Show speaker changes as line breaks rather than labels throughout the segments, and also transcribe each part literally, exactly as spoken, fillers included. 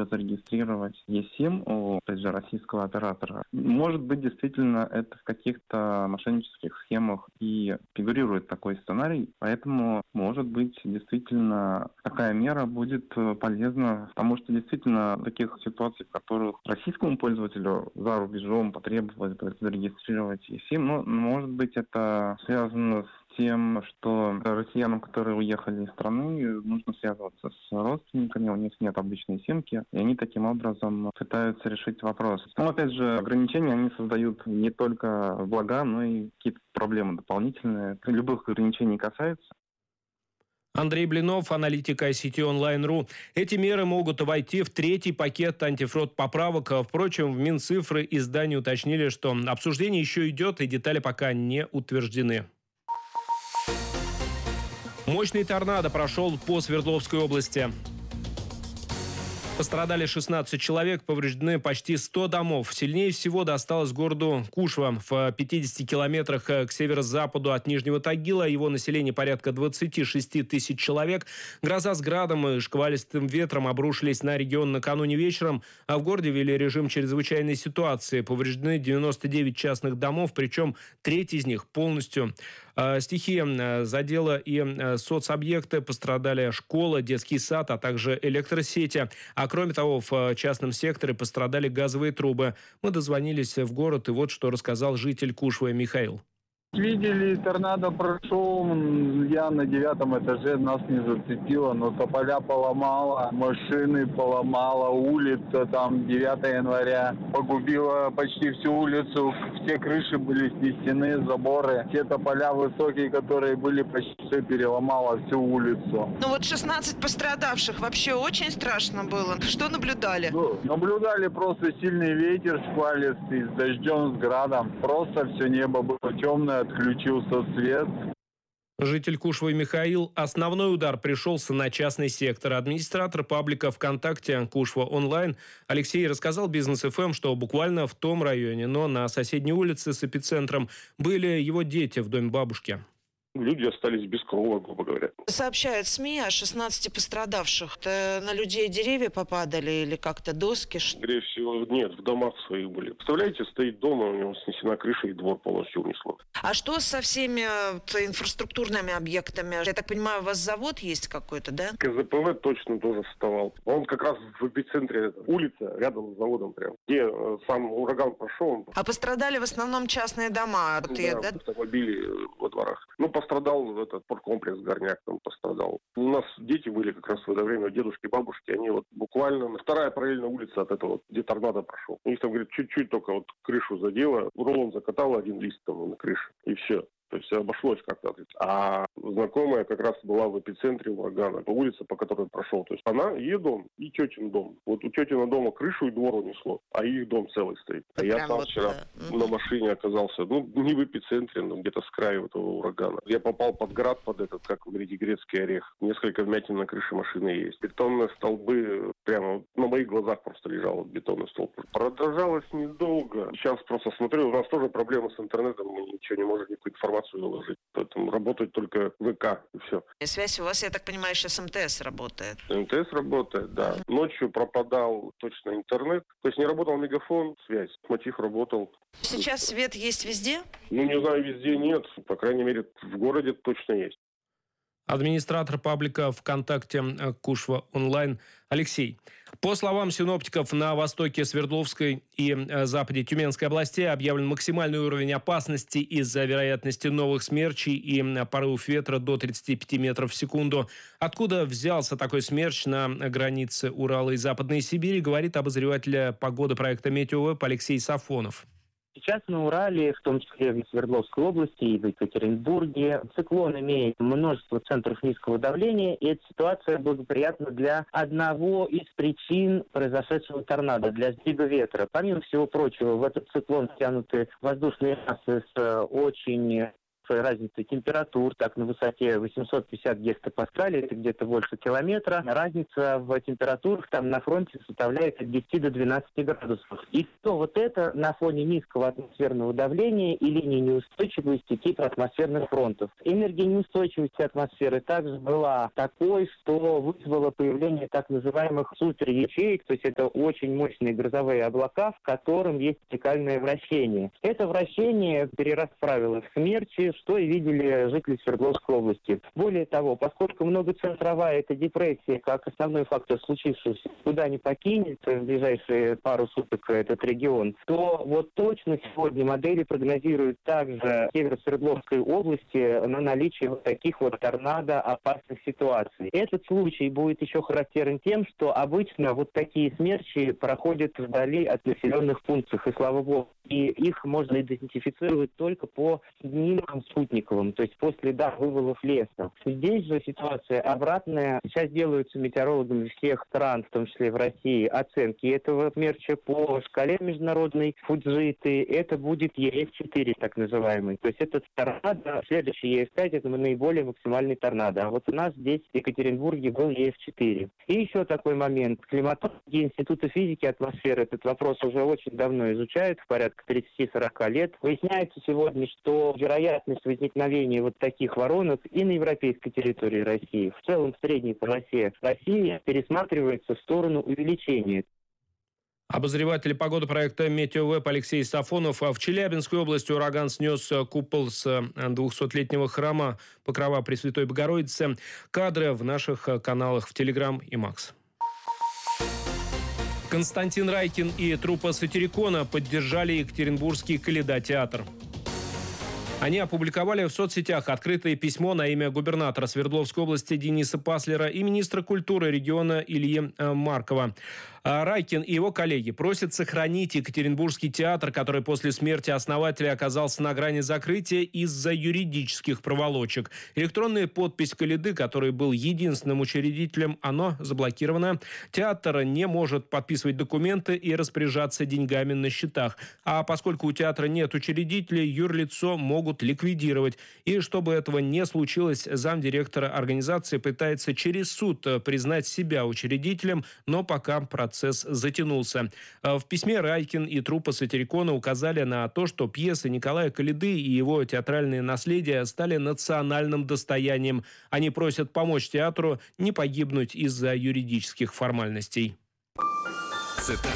зарегистрировать eSIM у, опять же, российского оператора. Может быть, действительно, это в каких-то мошеннических схемах и фигурирует такой сценарий, поэтому, может быть, действительно такая мера будет полезна, потому что действительно таких ситуаций, в которых российскому пользователю за рубежом потребовалось зарегистрировать eSIM, ну, может быть, это связано с тем, что россиянам, которые уехали из страны, нужно связываться с родственниками, у них нет обычной симки, и они таким образом пытаются решить вопрос. Но, опять же, ограничения они создают не только блага, но и какие-то проблемы дополнительные. Любых ограничений касается.
Андрей Блинов, аналитик ай си ти онлайн точка ру. Эти меры могут войти в третий пакет антифрод поправок. Впрочем, в Минцифры издание уточнили, что обсуждение еще идет, и детали пока не утверждены. Мощный торнадо прошел по Свердловской области. Пострадали шестнадцать человек, повреждены почти сто домов. Сильнее всего досталось городу Кушва в пятидесяти километрах к северо-западу от Нижнего Тагила. Его население порядка двадцати шести тысяч человек. Гроза с градом и шквалистым ветром обрушились на регион накануне вечером, а в городе ввели режим чрезвычайной ситуации. Повреждены девяносто девять частных домов, причем треть из них полностью. Стихия задела и соцобъекты, пострадали школа, детский сад, а также электросети. А кроме того, в частном секторе пострадали газовые трубы. Мы дозвонились в город, и вот что рассказал житель Кушвы Михаил.
Видели, торнадо прошел, я на девятом этаже, нас не зацепило, но тополя поломало, машины поломало, улица там девятого января погубила почти всю улицу, все крыши были снесены, заборы, все тополя высокие, которые были, почти все переломало всю улицу.
Ну вот шестнадцать пострадавших, вообще очень страшно было. Что наблюдали?
Ну, наблюдали просто сильный ветер шквалистый, с дождем, с градом, просто все небо было темное, отключился свет.
Житель Кушвы Михаил. Основной удар пришелся на частный сектор. Администратор паблика ВКонтакте Кушва онлайн Алексей рассказал Бизнес эф эм, что буквально в том районе, но на соседней улице с эпицентром были его дети в доме бабушки.
Люди остались без крова, грубо говоря.
Сообщают СМИ о шестнадцати пострадавших. Это на людей деревья попадали или как-то доски?
Скорее всего, нет, в домах своих были. Представляете, стоит дом, у него снесена крыша и двор полностью унесло.
А что со всеми инфраструктурными объектами? Я так понимаю, у вас завод есть какой-то, да?
ка зэ пэ вэ точно тоже вставал. Он как раз в эпицентре улицы, рядом с заводом прям. Где сам ураган прошел.
А пострадали в основном частные дома?
Да,
Ты, да?
автомобили во дворах. Ну, пострадал этот порткомплекс Горняк, там пострадал. У нас дети были как раз в это время, дедушки, бабушки, они вот буквально вторая параллельная улица от этого, где торнадо прошел. У них там, говорит, чуть-чуть только вот крышу задело, рулон закатало один лист там на крыше, и все. То есть обошлось как-то. А знакомая как раз была в эпицентре урагана, по улице, по которой прошел. То есть она, ее дом и тетин дом. Вот у тетина дома крышу и двор унесло, а их дом целый стоит. А я
Прям
сам
вот,
вчера
да.
на машине оказался, ну, не в эпицентре, но где-то с краю этого урагана. Я попал под град, под этот, как вы говорите, грецкий орех. Несколько вмятин на крыше машины есть. Бетонные столбы, прямо на моих глазах просто лежал вот бетонный столб. Продолжалось недолго. Сейчас просто смотрю, у нас тоже проблемы с интернетом, мы ничего не можем, никакую информацию выложить. Поэтому работает только вэ ка, и все.
И связь у вас, я так понимаю, сейчас эм тэ эс работает.
эм тэ эс работает, да. Uh-huh. Ночью пропадал точно интернет. То есть не работал мегафон, связь. Мотив работал.
Сейчас свет есть везде?
Ну, не знаю, везде нет. По крайней мере, в городе точно есть.
Администратор паблика ВКонтакте Кушва онлайн Алексей. По словам синоптиков, на востоке Свердловской и западе Тюменской областей объявлен максимальный уровень опасности из-за вероятности новых смерчей и порывов ветра до тридцати пяти метров в секунду. Откуда взялся такой смерч на границе Урала и Западной Сибири, говорит обозреватель погоды проекта «Метеовеб» Алексей Сафонов.
Сейчас на Урале, в том числе в Свердловской области и в Екатеринбурге, циклон имеет множество центров низкого давления, и эта ситуация благоприятна для одного из причин произошедшего торнадо, для сдвига ветра. Помимо всего прочего, в этот циклон втянуты воздушные массы с очень разница температур, так на высоте восемьсот пятьдесят гектопаскалей, это где-то больше километра. Разница в температурах там на фронте составляет от десяти до двенадцати градусов. И то вот это на фоне низкого атмосферного давления и линии неустойчивости типа атмосферных фронтов. Энергия неустойчивости атмосферы также была такой, что вызвало появление так называемых суперячеек, то есть это очень мощные грозовые облака, в котором есть вертикальное вращение. Это вращение перерасправило в смерчи, что и видели жители Свердловской области. Более того, поскольку многоцентровая эта депрессия, как основной фактор случившегося, куда не покинет в ближайшие пару суток этот регион, то вот точно сегодня модели прогнозируют также север Свердловской области на наличие вот таких вот торнадо опасных ситуаций. Этот случай будет еще характерен тем, что обычно вот такие смерчи проходят вдали от населенных пунктов, и слава богу. И их можно идентифицировать только по снимкам спутниковым, то есть по следам вывалов леса. Здесь же ситуация обратная. Сейчас делаются метеорологами всех стран, в том числе в России, оценки этого смерча по шкале международной Фуджиты. Это будет Е Эф четыре, так называемый. То есть это торнадо, следующий Е Эф пять, это наиболее максимальный торнадо. А вот у нас здесь в Екатеринбурге был Е Эф четыре. И еще такой момент. Климатологи Института физики атмосферы этот вопрос уже очень давно изучают, в порядке тридцать-сорок лет. Выясняется сегодня, что вероятность возникновения вот таких воронок и на европейской территории России, в целом в средней полосе России, пересматривается в сторону увеличения.
Обозреватель погоды проекта «Метеовеб» Алексей Сафонов. В Челябинской области ураган снес купол с двухсотлетнего храма Покрова Пресвятой Богородицы. Кадры в наших каналах в Телеграм и Макс. Константин Райкин и труппа Сатирикона поддержали Екатеринбургский Калейдотеатр. Они опубликовали в соцсетях открытое письмо на имя губернатора Свердловской области Дениса Паслера и министра культуры региона Ильи Маркова. Райкин и его коллеги просят сохранить Екатеринбургский театр, который после смерти основателя оказался на грани закрытия из-за юридических проволочек. Электронная подпись Калейды, который был единственным учредителем, оно заблокировано. Театр не может подписывать документы и распоряжаться деньгами на счетах. А поскольку у театра нет учредителей, юрлицо могут ликвидировать. И чтобы этого не случилось, замдиректора организации пытается через суд признать себя учредителем, но пока процесс затянулся. В письме Райкин и труппа Сатирикона указали на то, что пьесы Николая Калейды и его театральные наследия стали национальным достоянием. Они просят помочь театру не погибнуть из-за юридических формальностей.
Цитата.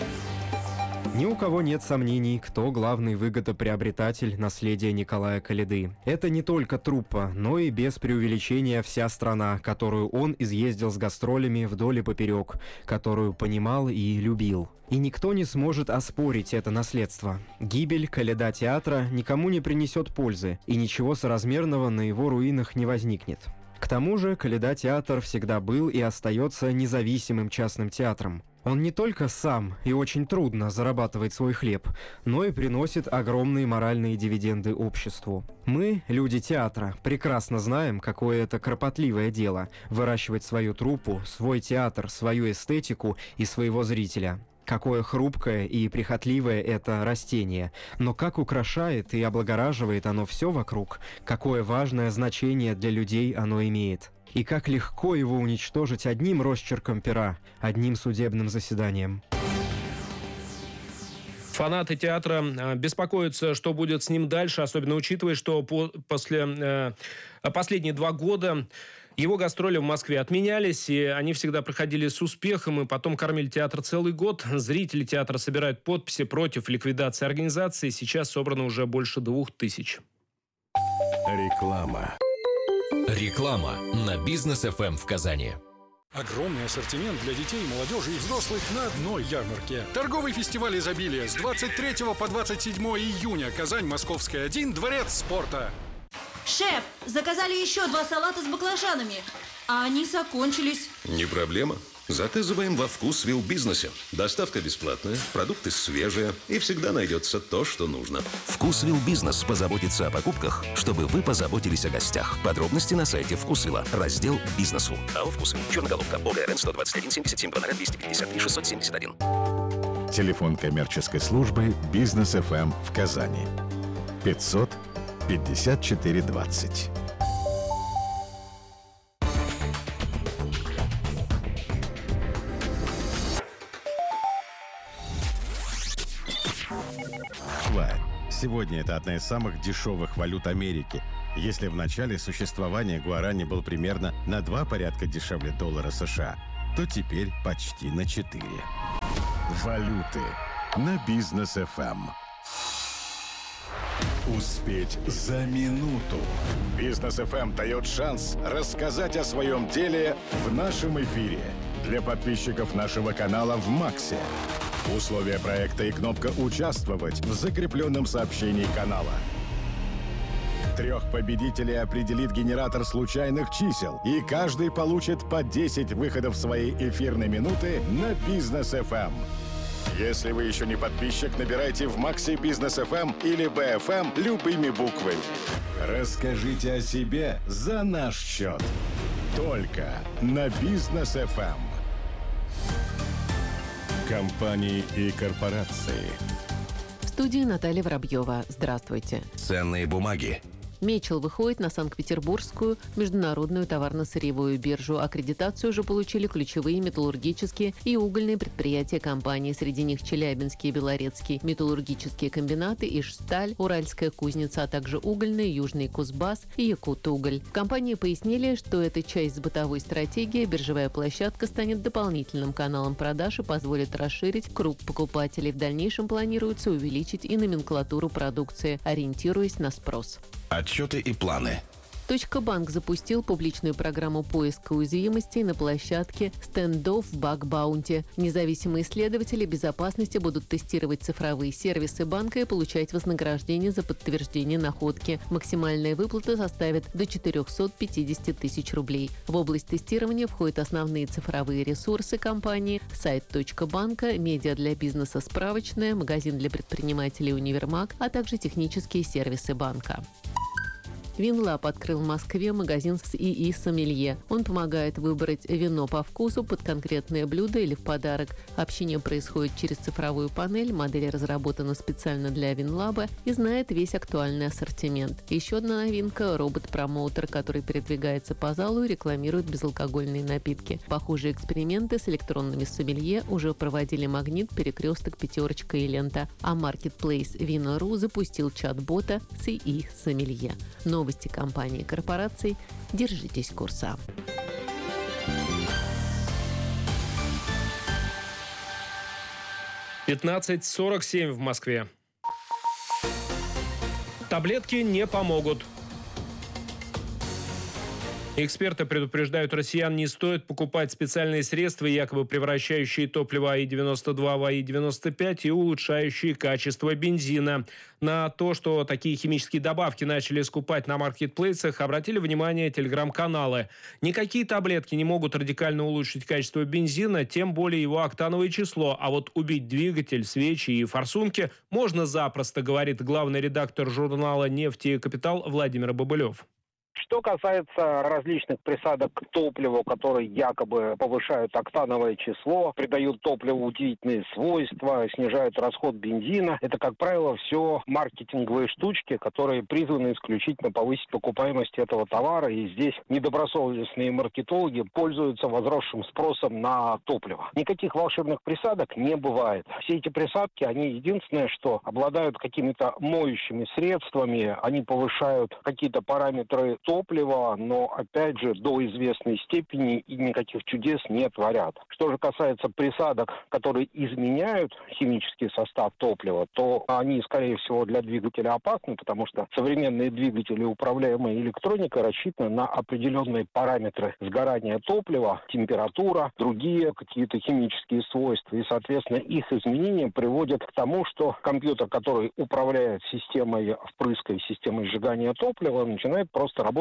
Ни у кого нет сомнений, кто главный выгодоприобретатель наследия Николая Калейды. Это не только труппа, но и без преувеличения вся страна, которую он изъездил с гастролями вдоль и поперек, которую понимал и любил. И никто не сможет оспорить это наследство. Гибель Калейдотеатра никому не принесет пользы, и ничего соразмерного на его руинах не возникнет. К тому же Калейдотеатр всегда был и остается независимым частным театром. Он не только сам и очень трудно зарабатывает свой хлеб, но и приносит огромные моральные дивиденды обществу. Мы, люди театра, прекрасно знаем, какое это кропотливое дело – выращивать свою труппу, свой театр, свою эстетику и своего зрителя. Какое хрупкое и прихотливое это растение, но как украшает и облагораживает оно все вокруг, какое важное значение для людей оно имеет. И как легко его уничтожить одним росчерком пера, одним судебным заседанием.
Фанаты театра беспокоятся, что будет с ним дальше, особенно учитывая, что по, после э, последние два года его гастроли в Москве отменялись, и они всегда проходили с успехом, и потом кормили театр целый год. Зрители театра собирают подписи против ликвидации организации. Сейчас собрано уже больше двух тысяч.
Реклама. Реклама на Бизнес эф эм в Казани.
Огромный ассортимент для детей, молодежи и взрослых на одной ярмарке. Торговый фестиваль изобилия с двадцать третьего по двадцать седьмое июня. Казань, Московская, один, Дворец спорта.
Шеф, заказали еще два салата с баклажанами, а они закончились.
Не проблема. Заказываем во Вкусвилл Бизнесе. Доставка бесплатная, продукты свежие и всегда найдется то, что нужно.
Вкусвилл Бизнес позаботится о покупках, чтобы вы позаботились о гостях. Подробности на сайте Вкусвилла, раздел «Бизнесу». АО «Вкусвилл». Черноголовка. ОГРН сто двадцать один семьдесят семь двести пятьдесят три шестьсот семьдесят один.
Телефон коммерческой службы Бизнес эф эм в Казани. пятьсот пятьдесят четыре двадцать. Сегодня это одна из самых дешевых валют Америки. Если в начале существования гуарани был примерно на два порядка дешевле доллара США, то теперь почти на четыре. Валюты на Бизнес эф эм. Успеть за минуту. Бизнес эф эм дает шанс рассказать о своем деле в нашем эфире. Для подписчиков нашего канала в Максе. Условия проекта и кнопка «Участвовать» в закрепленном сообщении канала. Трех победителей определит генератор случайных чисел, и каждый получит по десять выходов своей эфирной минуты на Бизнес эф эм. Если вы еще не подписчик, набирайте в Максе Бизнес эф эм или би эф эм любыми буквами. Расскажите о себе за наш счет. Только на Бизнес эф эм. Компании и корпорации.
В студии Наталья Воробьева. Здравствуйте.
Ценные бумаги.
Мечел выходит на Санкт-Петербургскую международную товарно-сырьевую биржу. Аккредитацию уже получили ключевые металлургические и угольные предприятия компании. Среди них Челябинский и Белорецкий металлургические комбинаты, Ижсталь, Уральская кузница, а также угольные, Южный Кузбасс и Якутуголь. В компании пояснили, что это часть бытовой стратегии. Биржевая площадка станет дополнительным каналом продаж и позволит расширить круг покупателей. В дальнейшем планируется увеличить и номенклатуру продукции, ориентируясь на спрос.
Отчеты и планы.
Точка Банк запустил публичную программу поиска уязвимостей на площадке Standoff Bug Bounty. Независимые исследователи безопасности будут тестировать цифровые сервисы банка и получать вознаграждение за подтверждение находки. Максимальная выплата составит до четыреста пятьдесят тысяч рублей. В область тестирования входят основные цифровые ресурсы компании, сайт Точка Банка, медиа для бизнеса справочная, магазин для предпринимателей Универмаг, а также технические сервисы банка. Винлаб открыл в Москве магазин с ИИ «Сомелье». Он помогает выбрать вино по вкусу под конкретное блюдо или в подарок. Общение происходит через цифровую панель, модель разработана специально для Винлаба и знает весь актуальный ассортимент. Еще одна новинка – робот-промоутер, который передвигается по залу и рекламирует безалкогольные напитки. Похожие эксперименты с электронными сомелье уже проводили «Магнит», «Перекресток», «Пятерочка» и «Лента». А маркетплейс «Вино.ру» запустил чат-бота с ИИ «Сомелье». Новости компании и корпораций. Держитесь курса.
пятнадцать сорок семь в Москве. Таблетки не помогут. Эксперты предупреждают россиян, не стоит покупать специальные средства, якобы превращающие топливо АИ девяносто два в АИ девяносто пять и улучшающие качество бензина. На то, что такие химические добавки начали скупать на маркетплейсах, обратили внимание телеграм-каналы. Никакие таблетки не могут радикально улучшить качество бензина, тем более его октановое число. А вот убить двигатель, свечи и форсунки можно запросто, говорит главный редактор журнала «Нефть и Капитал» Владимир Бобылев.
Что касается различных присадок к топливу, которые якобы повышают октановое число, придают топливу удивительные свойства, снижают расход бензина, это, как правило, все маркетинговые штучки, которые призваны исключительно повысить покупаемость этого товара. И здесь недобросовестные маркетологи пользуются возросшим спросом на топливо. Никаких волшебных присадок не бывает. Все эти присадки, они единственное, что обладают какими-то моющими средствами, они повышают какие-то параметры топлива, но, опять же, до известной степени и никаких чудес не творят. Что же касается присадок, которые изменяют химический состав топлива, то они, скорее всего, для двигателя опасны, потому что современные двигатели, управляемые электроникой, рассчитаны на определенные параметры сгорания топлива, температура, другие какие-то химические свойства. И, соответственно, их изменения приводят к тому, что компьютер, который управляет системой впрыска и системой сжигания топлива, начинает просто работать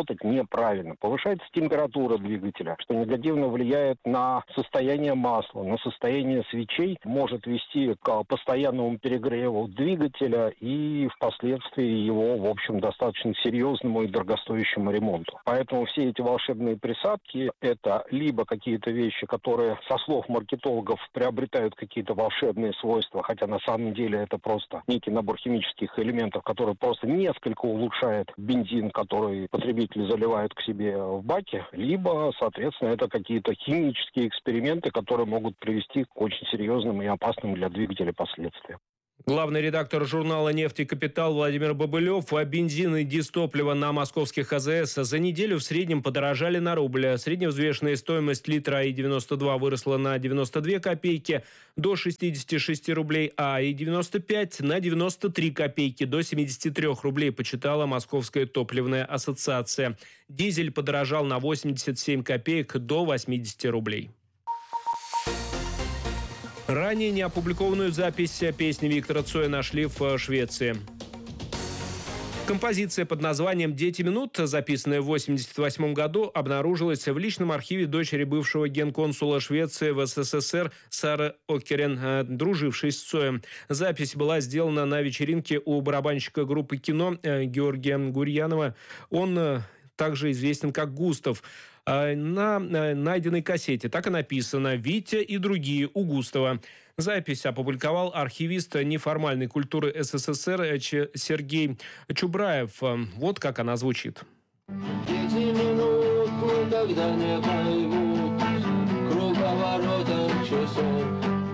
работать неправильно. Повышается температура двигателя, что негативно влияет на состояние масла, на состояние свечей, может вести к постоянному перегреву двигателя и впоследствии его, в общем, достаточно серьезному и дорогостоящему ремонту. Поэтому все эти волшебные присадки – это либо какие-то вещи, которые, со слов маркетологов, приобретают какие-то волшебные свойства, хотя на самом деле это просто некий набор химических элементов, который просто несколько улучшает бензин, который потребитель заливает к себе в баке, либо, соответственно, это какие-то химические эксперименты, которые могут привести к очень серьезным и опасным для двигателя последствиям.
Главный редактор журнала «Нефть и капитал» Владимир Бобылев. Бензин и дистопливо на московских АЗС за неделю в среднем подорожали на рубль. Средневзвешенная стоимость литра АИ девяносто два выросла на девяносто две копейки до шестидесяти шести рублей, а АИ девяносто пять на девяносто три копейки до семидесяти трёх рублей, почитала Московская топливная ассоциация. Дизель подорожал на восемьдесят семь копеек до восьмидесяти рублей. Ранее неопубликованную запись песни Виктора Цоя нашли в Швеции. Композиция под названием «Дети минут», записанная в восемьдесят восьмом году, обнаружилась в личном архиве дочери бывшего генконсула Швеции в СССР Сары Окерен, дружившей с Цоем. Запись была сделана на вечеринке у барабанщика группы «Кино» Георгия Гурьянова. Он также известен как Густав. На найденной кассете так и написано «Витя и другие у Густава». Запись опубликовал архивист неформальной культуры СССР Сергей Чубраев. Вот как она звучит. Дети минутку, когда не поймут круговоротом часов.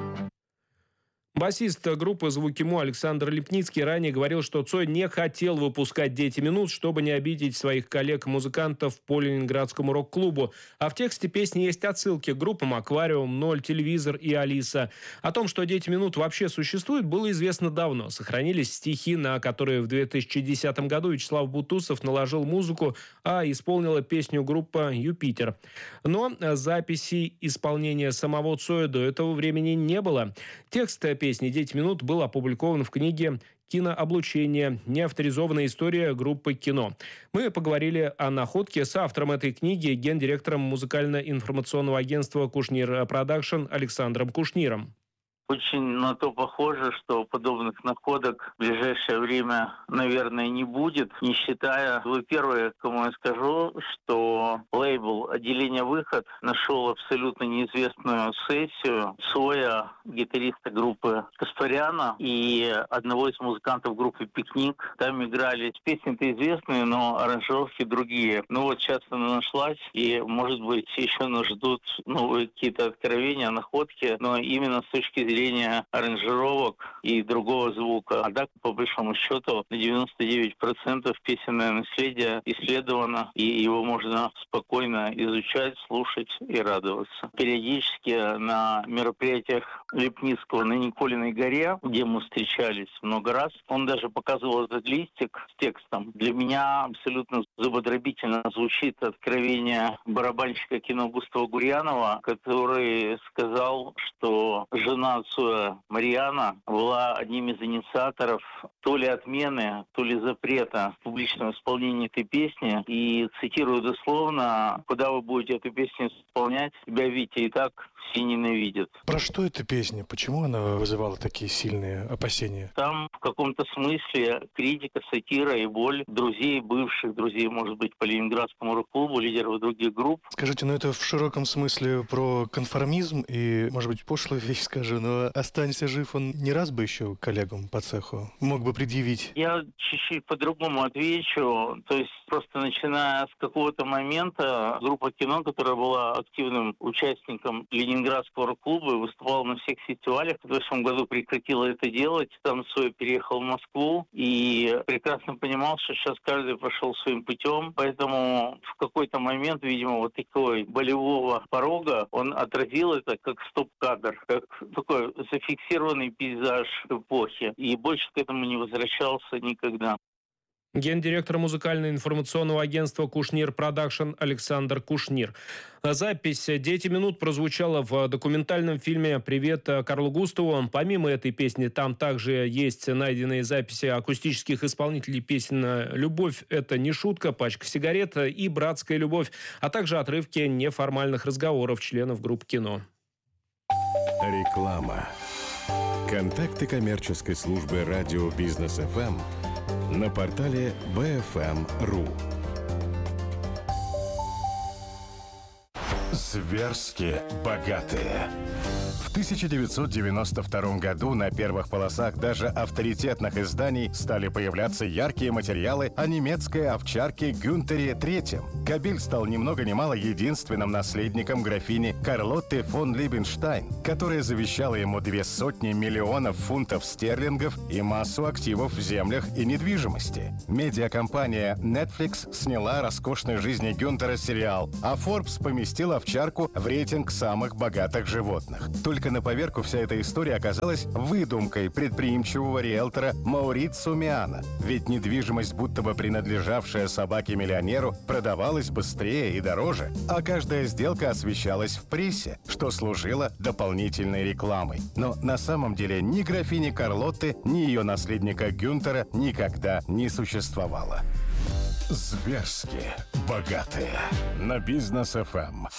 Басист группы «Звуки Мо» Александр Лепницкий ранее говорил, что Цой не хотел выпускать «Дети минут», чтобы не обидеть своих коллег-музыкантов по Ленинградскому рок-клубу. А в тексте песни есть отсылки к группам «Аквариум», «Ноль», «Телевизор» и «Алиса». О том, что «Дети минут» вообще существуют, было известно давно. Сохранились стихи, на которые в две тысячи десятом году Вячеслав Бутусов наложил музыку, а исполнила песню группа «Юпитер». Но записей исполнения самого Цоя до этого времени не было. Текст песни Песни «Дети минут» был опубликован в книге «Кинооблучение. Неавторизованная история группы «Кино». Мы поговорили о находке с автором этой книги, гендиректором музыкально-информационного агентства «Кушнир Продакшн» Александром Кушниром.
Очень на то похоже, что подобных находок в ближайшее время, наверное, не будет, не считая, вы первые, кому я скажу, что лейбл «Отделение Выход» нашел абсолютно неизвестную сессию Цоя, гитариста группы Каспаряна и одного из музыкантов группы «Пикник». Там играли песни-то известные, но аранжировки другие. Ну вот сейчас она нашлась, и, может быть, еще нас ждут новые какие-то откровения, находки, но именно с точки зрения аранжировок и другого звука. А так, по большому счету, на девяносто девять процентов песенное наследие исследовано, и его можно спокойно изучать, слушать и радоваться. Периодически на мероприятиях Лепницкого на Николиной горе, где мы встречались много раз, он даже показывал этот листик с текстом. Для меня абсолютно зубодробительно звучит откровение барабанщика кино Густава Гурьянова, который сказал, что жена Цоя Мариана была одним из инициаторов то ли отмены, то ли запрета публичного исполнения этой песни. И, цитирую дословно, «Куда вы будете эту песню исполнять, тебя, Витя, и так все ненавидят».
Про что эта песня? Почему она вызывала такие сильные опасения?
Там в каком-то смысле критика, сатира и боль друзей, бывших друзей, может быть, по Ленинградскому рок-клубу, лидеров других групп.
Скажите, ну это в широком смысле про конформизм и, может быть, пошлую вещь скажу, но «Останься жив» он не раз бы еще коллегам по цеху мог бы предъявить?
Я чуть-чуть по-другому отвечу. То есть просто начиная с какого-то момента группа «Кино», которая была активным участником Ленинградского рок-клуба и выступала на всех фестивалях, в прошлом году прекратила это делать. Там Цой переехал в Москву и прекрасно понимал, что сейчас каждый пошел своим путем. Поэтому в какой-то момент, видимо, вот такой болевого порога он отразил это как стоп-кадр, как такой зафиксированный пейзаж эпохи. И больше к этому не возвращался никогда.
Гендиректор музыкально-информационного агентства «Кушнир Продакшн» Александр Кушнир. Запись «Дети минут» прозвучала в документальном фильме «Привет Карлу Густаву». Помимо этой песни, там также есть найденные записи акустических исполнителей песен «Любовь – это не шутка», «Пачка сигарет» и «Братская любовь», а также отрывки неформальных разговоров членов группы «Кино».
Реклама. Контакты коммерческой службы радио «Бизнес эф эм» на портале би эф эм точка ру. Зверски богатые. В тысяча девятьсот девяносто втором году на первых полосах даже авторитетных изданий стали появляться яркие материалы о немецкой овчарке Гюнтере третьем. Кабель стал ни много ни мало единственным наследником графини Карлотты фон Либенштайн, которая завещала ему две сотни миллионов фунтов стерлингов и массу активов в землях и недвижимости. Медиакомпания Netflix сняла роскошной жизни Гюнтера сериал, а Forbes поместил овчарку в рейтинг самых богатых животных. Только на поверку вся эта история оказалась выдумкой предприимчивого риэлтора Маурицио Миана. Ведь недвижимость, будто бы принадлежавшая собаке-миллионеру, продавалась быстрее и дороже, а каждая сделка освещалась в прессе, что служило дополнительной рекламой. Но на самом деле ни графини Карлотты, ни ее наследника Гюнтера никогда не существовало. Зверски богатые. На Бизнес эф эм.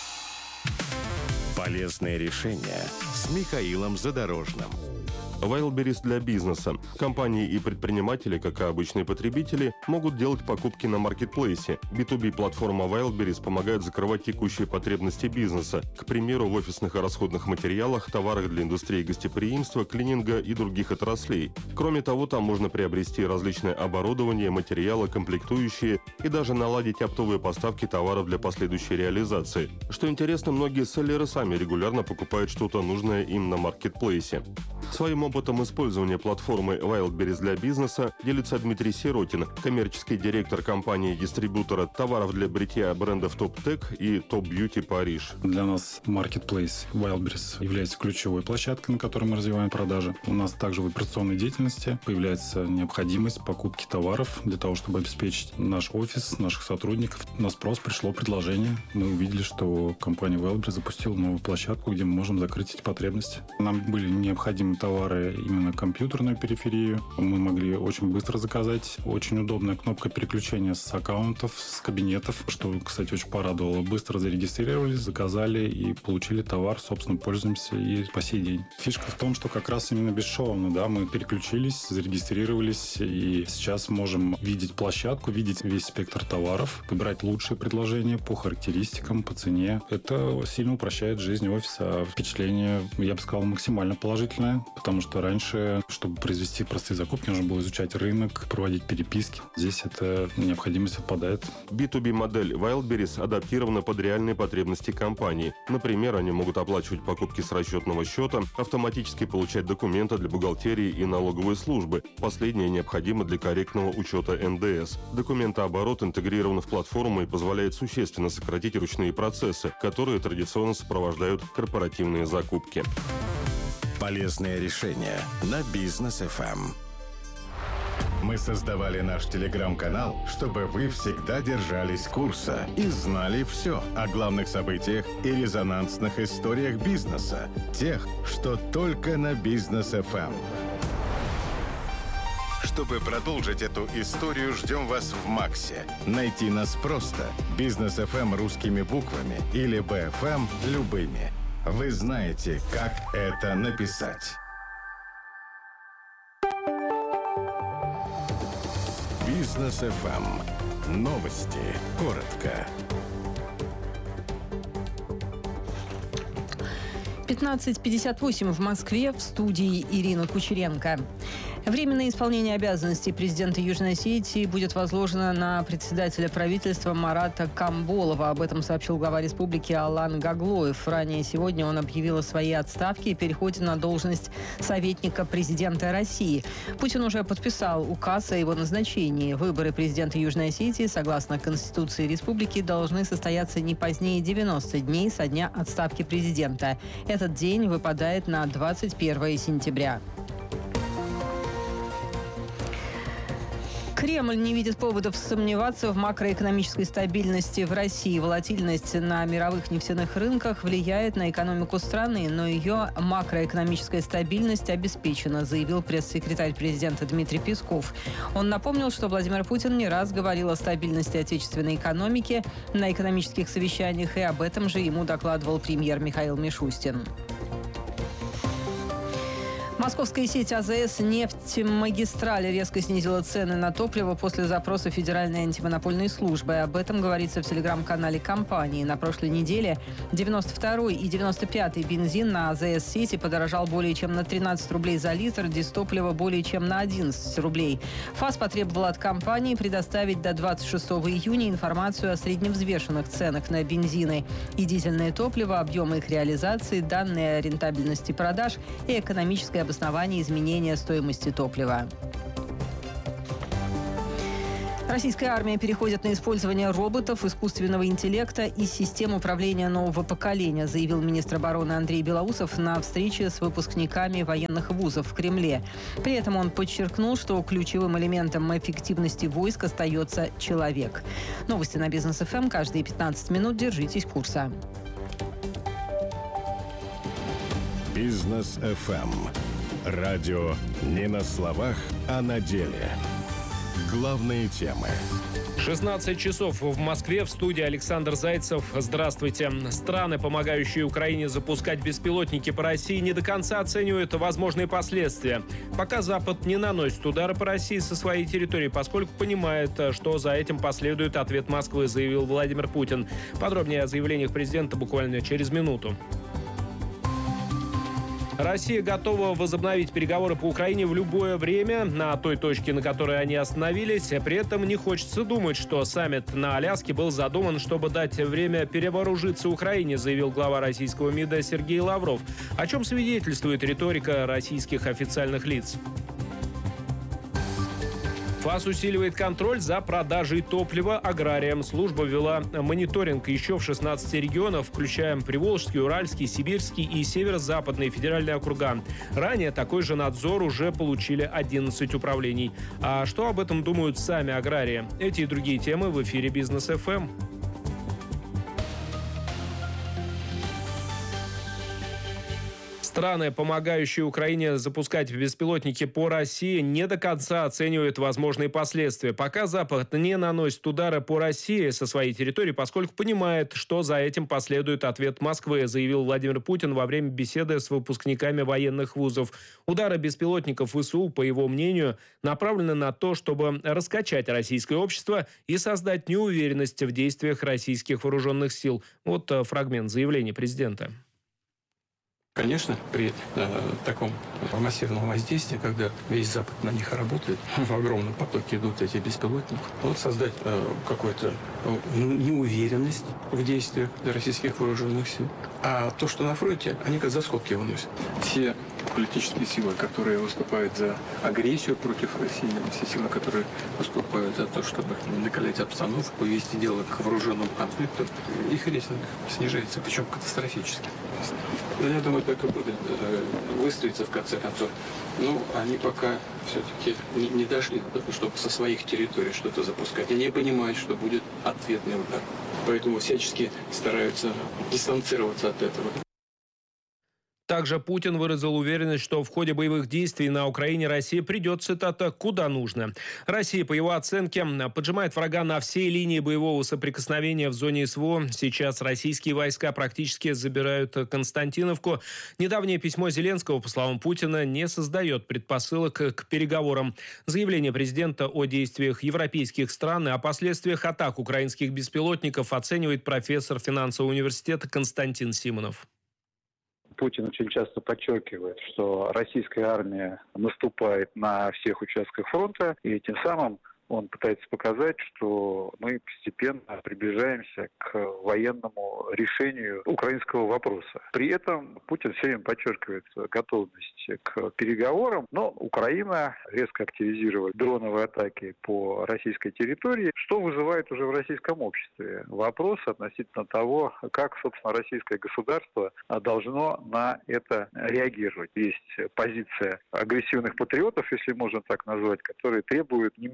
Полезные решения с Михаилом Задорожным.
Wildberries для бизнеса. Компании и предприниматели, как и обычные потребители, могут делать покупки на маркетплейсе. би ту би-платформа Wildberries помогает закрывать текущие потребности бизнеса, к примеру, в офисных и расходных материалах, товарах для индустрии гостеприимства, клининга и других отраслей. Кроме того, там можно приобрести различное оборудование, материалы, комплектующие и даже наладить оптовые поставки товаров для последующей реализации. Что интересно, многие селлеры сами регулярно покупают что-то нужное им на маркетплейсе. Своим опытом использования платформы Wildberries для бизнеса делится Дмитрий Сиротин, коммерческий директор компании-дистрибьютора товаров для бритья брендов Top Tech и Top Beauty Париж.
Для нас Marketplace Wildberries является ключевой площадкой, на которой мы развиваем продажи. У нас также в операционной деятельности появляется необходимость покупки товаров для того, чтобы обеспечить наш офис, наших сотрудников. На спрос пришло предложение. Мы увидели, что компания Wildberries запустила новую площадку, где мы можем закрыть эти потребности. Нам были необходимы товары именно компьютерную периферию. Мы могли очень быстро заказать. Очень удобная кнопка переключения с аккаунтов, с кабинетов, что, кстати, очень порадовало. Быстро зарегистрировались, заказали и получили товар, собственно, пользуемся и по сей день. Фишка в том, что как раз именно бесшовно, да, мы переключились, зарегистрировались и сейчас можем видеть площадку, видеть весь спектр товаров, выбирать лучшие предложения по характеристикам, по цене. Это сильно упрощает жизнь офиса. Впечатление, я бы сказал, максимально положительное, потому что раньше, чтобы произвести простые закупки, нужно было изучать рынок, проводить переписки. Здесь эта необходимость отпадает.
би ту би-модель Wildberries адаптирована под реальные потребности компании. Например, они могут оплачивать покупки с расчетного счета, автоматически получать документы для бухгалтерии и налоговой службы. Последнее необходимо для корректного учета эн дэ эс. Документооборот интегрирован в платформу и позволяет существенно сократить ручные процессы, которые традиционно сопровождают корпоративные закупки.
Полезные решения на Бизнес эф эм. Мы создавали наш телеграм-канал, чтобы вы всегда держались курса и знали все о главных событиях и резонансных историях бизнеса, тех, что только на Бизнес эф эм. Чтобы продолжить эту историю, ждем вас в Максе. Найти нас просто. Бизнес эф эм русскими буквами или би эф эм любыми. Вы знаете, как это написать. Бизнес эф эм. Новости. Коротко.
пятнадцать пятьдесят восемь в Москве, в студии Ирина Кучеренко. Временное исполнение обязанностей президента Южной Осетии будет возложено на председателя правительства Марата Камболова. Об этом сообщил глава республики Алан Гаглоев. Ранее сегодня он объявил о своей отставке и переходе на должность советника президента России. Путин уже подписал указ о его назначении. Выборы президента Южной Осетии, согласно Конституции республики, должны состояться не позднее девяноста дней со дня отставки президента. Этот день выпадает на двадцать первое сентября. Кремль не видит поводов сомневаться в макроэкономической стабильности в России. Волатильность на мировых нефтяных рынках влияет на экономику страны, но ее макроэкономическая стабильность обеспечена, заявил пресс-секретарь президента Дмитрий Песков. Он напомнил, что Владимир Путин не раз говорил о стабильности отечественной экономики на экономических совещаниях, и об этом же ему докладывал премьер Михаил Мишустин. Московская сеть АЗС «Нефтьмагистраль» резко снизила цены на топливо после запроса Федеральной антимонопольной службы. Об этом говорится в телеграм-канале компании. На прошлой неделе девяносто второй и девяносто пятый бензин на АЗС-сети подорожал более чем на тринадцать рублей за литр, дизтопливо более чем на одиннадцать рублей. ФАС потребовал от компании предоставить до двадцать шестого июня информацию о средневзвешенных ценах на бензины и дизельное топливо, объемы их реализации, данные о рентабельности продаж и экономической обоснование изменения стоимости топлива. Российская армия переходит на использование роботов, искусственного интеллекта и систем управления нового поколения, заявил министр обороны Андрей Белоусов на встрече с выпускниками военных вузов в Кремле. При этом он подчеркнул, что ключевым элементом эффективности войск остается человек. Новости на Бизнес эф эм каждые пятнадцать минут. Держитесь курса.
Бизнес эф эм. Радио не на словах, а на деле. Главные темы.
шестнадцать часов в Москве. В студии Александр Зайцев. Здравствуйте. Страны, помогающие Украине запускать беспилотники по России, не до конца оценивают возможные последствия. Пока Запад не наносит удары по России со своей территории, поскольку понимает, что за этим последует ответ Москвы, заявил Владимир Путин. Подробнее о заявлениях президента буквально через минуту. Россия готова возобновить переговоры по Украине в любое время на той точке, на которой они остановились. При этом не хочется думать, что саммит на Аляске был задуман, чтобы дать время перевооружиться Украине, заявил глава российского МИДа Сергей Лавров. О чем свидетельствует риторика российских официальных лиц? ФАС усиливает контроль за продажей топлива аграриям. Служба ввела мониторинг еще в шестнадцати регионах, включая Приволжский, Уральский, Сибирский и Северо-Западные федеральные округа. Ранее такой же надзор уже получили одиннадцать управлений. А что об этом думают сами аграрии? Эти и другие темы в эфире Бизнес эф эм. Страны, помогающие Украине запускать беспилотники по России, не до конца оценивают возможные последствия. Пока Запад не наносит удары по России со своей территории, поскольку понимает, что за этим последует ответ Москвы, заявил Владимир Путин во время беседы с выпускниками военных вузов. Удары беспилотников ВСУ, по его мнению, направлены на то, чтобы раскачать российское общество и создать неуверенность в действиях российских вооруженных сил. Вот фрагмент заявления президента.
Конечно, при э, таком массивном воздействии, когда весь Запад на них работает, в огромном потоке идут эти беспилотники, вот создать э, какую-то э, неуверенность в действиях российских вооруженных сил. А то, что на фронте, они как за скобки выносят. Все политические силы, которые выступают за агрессию против России, все силы, которые выступают за то, чтобы накалять обстановку, вести дело к вооруженному конфликту, их рейтинг снижается, причем катастрофически. Я думаю, так и будет выстроиться в конце концов. Ну, они пока все-таки не, не дошли до того, чтобы со своих территорий что-то запускать. Они понимают, что будет ответный удар. Поэтому всячески стараются дистанцироваться от этого.
Также Путин выразил уверенность, что в ходе боевых действий на Украине Россия придет, цитата, «куда нужно». Россия, по его оценке, поджимает врага на всей линии боевого соприкосновения в зоне СВО. Сейчас российские войска практически забирают Константиновку. Недавнее письмо Зеленского, по словам Путина, не создает предпосылок к переговорам. Заявление президента о действиях европейских стран и о последствиях атак украинских беспилотников оценивает профессор финансового университета Константин Симонов.
Путин очень часто подчеркивает, что российская армия наступает на всех участках фронта, и тем самым он пытается показать, что мы постепенно приближаемся к военному решению украинского вопроса. При этом Путин все время подчеркивает готовность к переговорам, но Украина резко активизировала дроновые атаки по российской территории, что вызывает уже в российском обществе вопрос относительно того, как, собственно, российское государство должно на это реагировать. Есть позиция агрессивных патриотов, если можно так назвать, которые требуют немедленно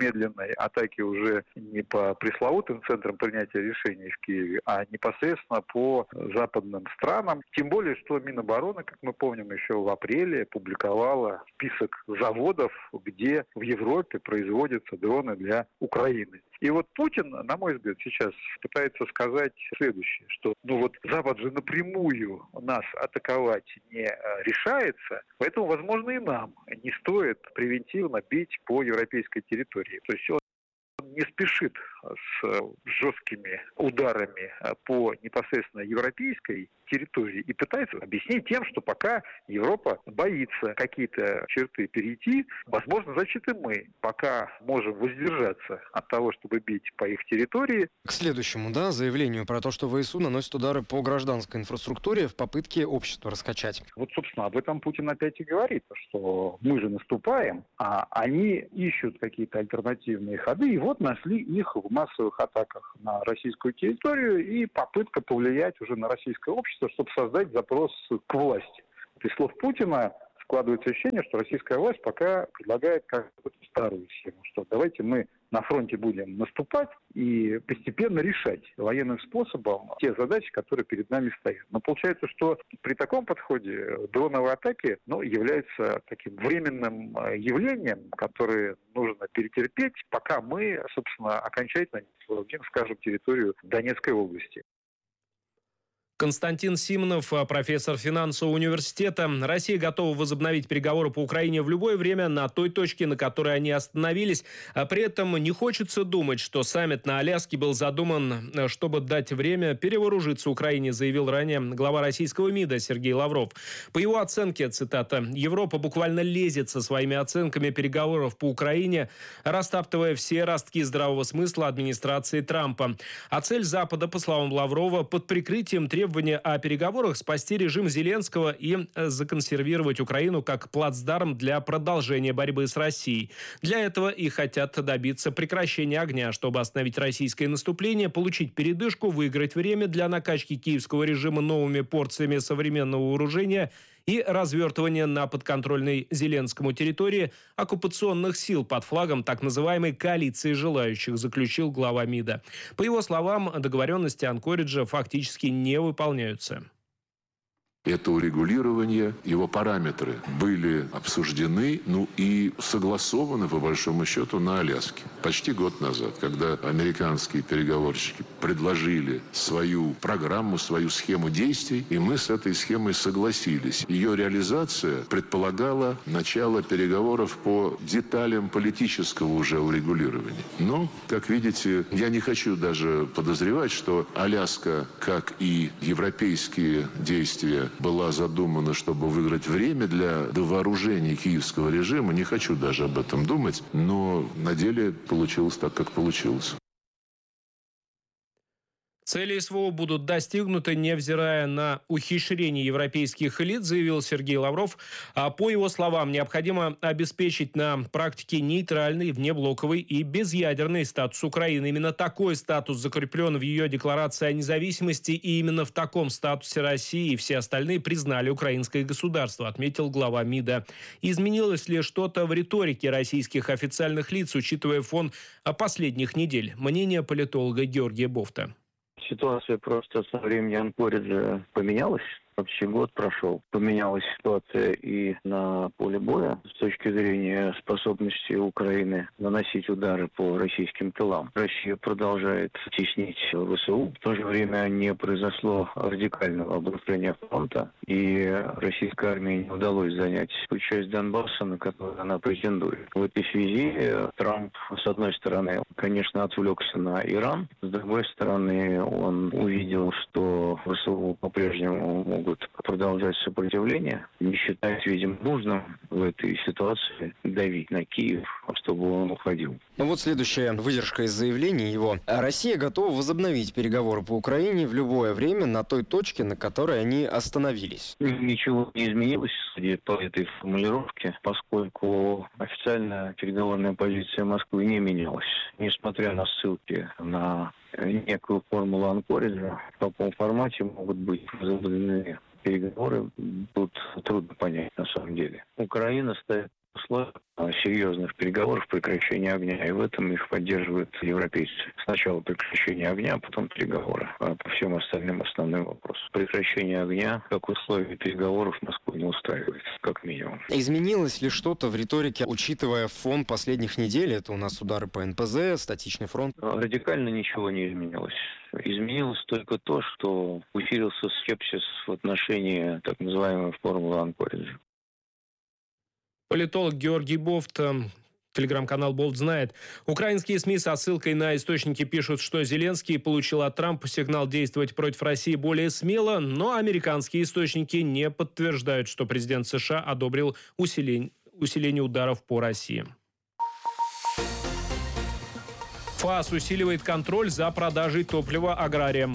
атаки уже не по пресловутым центрам принятия решений в Киеве, а непосредственно по западным странам. Тем более, что Минобороны, как мы помним, еще в апреле публиковала список заводов, где в Европе производятся дроны для Украины. И вот Путин, на мой взгляд, сейчас пытается сказать следующее, что ну вот Запад же напрямую нас атаковать не решается, поэтому, возможно, и нам не стоит превентивно бить по европейской территории. То есть он не спешит с жесткими ударами по непосредственно европейской территории и пытается объяснить тем, что пока Европа боится какие-то черты перейти, возможно, значит и мы пока можем воздержаться от того, чтобы бить по их территории.
К следующему, да, заявлению про то, что ВСУ наносит удары по гражданской инфраструктуре в попытке общества раскачать.
Вот, собственно, об этом Путин опять и говорит, что мы же наступаем, а они ищут какие-то альтернативные ходы, и вот нашли их в массовых атаках на российскую территорию и попытка повлиять уже на российское общество, чтобы создать запрос к власти. Из слов Путина складывается ощущение, что российская власть пока предлагает какую-то старую схему, что давайте мы на фронте будем наступать и постепенно решать военным способом те задачи, которые перед нами стоят. Но получается, что при таком подходе дроновые атаки ну, являются таким временным явлением, которое нужно перетерпеть, пока мы, собственно, окончательно не освободим, скажем, территорию Донецкой области.
Константин Симонов, профессор финансового университета. Россия готова возобновить переговоры по Украине в любое время на той точке, на которой они остановились. А при этом не хочется думать, что саммит на Аляске был задуман, чтобы дать время перевооружиться Украине, заявил ранее глава российского МИДа Сергей Лавров. По его оценке, цитата, «Европа буквально лезет со своими оценками переговоров по Украине, растаптывая все ростки здравого смысла администрации Трампа. А цель Запада, по словам Лаврова, под прикрытием требований о переговорах спасти режим Зеленского и законсервировать Украину как плацдарм для продолжения борьбы с Россией. Для этого и хотят добиться прекращения огня, чтобы остановить российское наступление, получить передышку, выиграть время для накачки киевского режима новыми порциями современного вооружения и развертывания на подконтрольной Зеленскому территории оккупационных сил под флагом так называемой коалиции желающих, заключил глава МИДа. По его словам, договоренности Анкориджа фактически не выполняются.
Это урегулирование, его параметры были обсуждены, ну и согласованы, по большому счету, на Аляске. Почти год назад, когда американские переговорщики предложили свою программу, свою схему действий, и мы с этой схемой согласились. Ее реализация предполагала начало переговоров по деталям политического уже урегулирования. Но, как видите, я не хочу даже подозревать, что Аляска, как и европейские действия, была задумана, чтобы выиграть время для довооружения киевского режима. Не хочу даже об этом думать, но на деле получилось так, как получилось.
Цели СВО будут достигнуты, невзирая на ухищрения европейских элит, заявил Сергей Лавров. А по его словам, необходимо обеспечить на практике нейтральный, внеблоковый и безъядерный статус Украины. Именно такой статус закреплен в ее декларации о независимости, и именно в таком статусе Россия и все остальные признали украинское государство, отметил глава МИДа. Изменилось ли что-то в риторике российских официальных лиц, учитывая фон последних недель? Мнение политолога Георгия Бофта.
Ситуация просто со времени Анкориджа поменялась. Почти год прошел. Поменялась ситуация и на поле боя с точки зрения способности Украины наносить удары по российским тылам. Россия продолжает теснить ВСУ. В то же время не произошло радикального обрушения фронта, и российской армии не удалось занять ту часть Донбасса, на которую она претендует. В этой связи Трамп, с одной стороны, конечно, отвлекся на Иран, с другой стороны, он увидел, что ВСУ по-прежнему могут продолжать сопротивление, не считает, видимо, нужным в этой ситуации давить на Киев, чтобы он уходил.
Ну вот следующая выдержка из заявления его. Россия готова возобновить переговоры по Украине в любое время на той точке, на которой они остановились.
Ничего не изменилось, судя по этой формулировке, поскольку официальная переговорная позиция Москвы не менялась. Несмотря на ссылки на некую формулу Анкориджа, в каком формате могут быть возобновлены переговоры, тут трудно понять на самом деле. Украина ставит условиях серьезных переговоров прекращения огня. И в этом их поддерживают европейцы. Сначала прекращение огня, а потом переговоры по всем остальным основным вопросам. Прекращение огня как условие переговоров Москву не устраивает, как минимум.
Изменилось ли что-то в риторике, учитывая фон последних недель? Это у нас удары по эн пэ зэ, статичный фронт.
Радикально ничего не изменилось. Изменилось только то, что усилился скепсис в отношении так называемой формулы Анкориджа.
Политолог Георгий Бофт, телеграм-канал «Болт» знает. Украинские СМИ со ссылкой на источники пишут, что Зеленский получил от Трампа сигнал действовать против России более смело, но американские источники не подтверждают, что президент США одобрил усиление, усиление ударов по России. ФАС усиливает контроль за продажей топлива аграриям.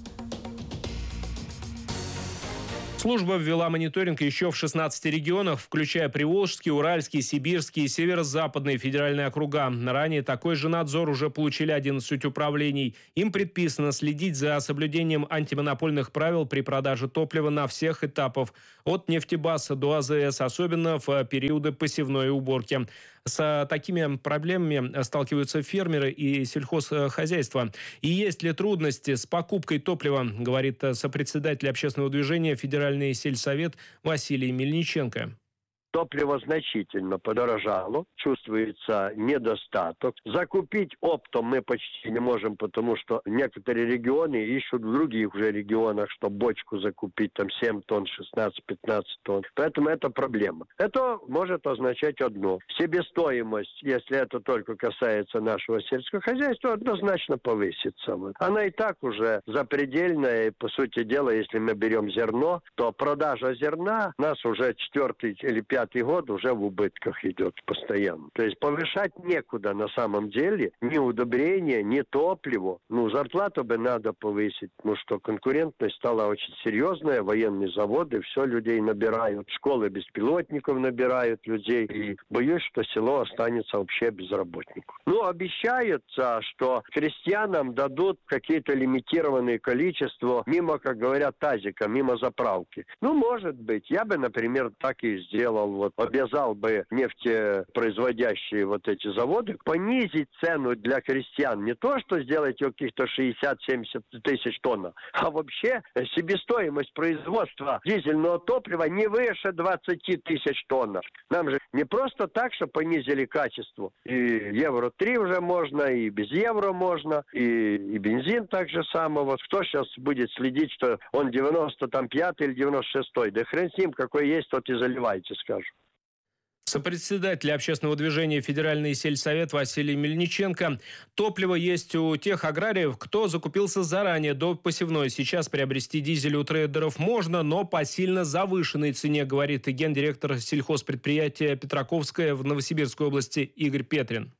Служба ввела мониторинг еще в шестнадцати регионах, включая Приволжский, Уральский, Сибирский и Северо-Западные федеральные округа. Ранее такой же надзор уже получили одиннадцать управлений. Им предписано следить за соблюдением антимонопольных правил при продаже топлива на всех этапах, от нефтебаза до а зэ эс, особенно в периоды посевной уборки. С такими проблемами сталкиваются фермеры и сельхозхозяйства. И есть ли трудности с покупкой топлива, говорит сопредседатель общественного движения Федеральный сельсовет Василий Мельниченко.
Топливо значительно подорожало, чувствуется недостаток. Закупить оптом мы почти не можем, потому что некоторые регионы ищут в других уже регионах, чтобы бочку закупить, там семь тонн, шестнадцать-пятнадцать тонн. Поэтому это проблема. Это может означать одно. Себестоимость, если это только касается нашего сельского хозяйства, однозначно повысится. Она и так уже запредельная, и, по сути дела, если мы берем зерно, то продажа зерна у нас уже четвертый или пятый Пятый год уже в убытках идет постоянно. То есть повышать некуда на самом деле. Ни удобрения, ни топливо. Ну, зарплату бы надо повысить. Ну что, конкурентность стала очень серьезная. Военные заводы, все людей набирают. Школы беспилотников набирают людей. И боюсь, что село останется вообще без работников. Ну, обещается, что крестьянам дадут какие-то лимитированные количества мимо, как говорят, тазика, мимо заправки. Ну, может быть. Я бы, например, так и сделал. Вот, обязал бы нефтепроизводящие вот эти заводы понизить цену для крестьян. Не то, что сделать ее каких-то шестьдесят-семьдесят тысяч тонн, а вообще себестоимость производства дизельного топлива не выше двадцать тысяч тонн. Нам же не просто так, что понизили качество. И евро три уже можно, и без евро можно, и, и бензин так же самое. Вот кто сейчас будет следить, что он девяносто пятый или девяносто шестой? Да хрен с ним, какой есть, тот и заливайте, скажу.
Сопредседатель общественного движения Федеральный сельсовет Василий Мельниченко. Топливо есть у тех аграриев, кто закупился заранее до посевной. Сейчас приобрести дизель у трейдеров можно, но по сильно завышенной цене, говорит гендиректор сельхозпредприятия Петраковское в Новосибирской области Игорь Петрин.